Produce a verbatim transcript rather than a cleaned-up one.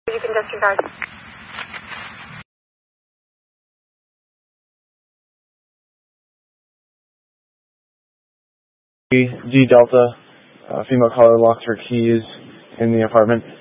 You can disregard. G Delta, uh, female caller locked her keys in the apartment.